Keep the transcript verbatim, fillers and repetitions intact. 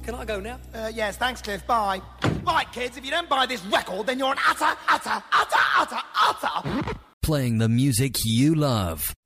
Can I go now? Uh, yes, thanks, Cliff. Bye. Right, kids, if you don't buy this record, then you're an utter, utter, utter, utter, utter... Playing the music you love.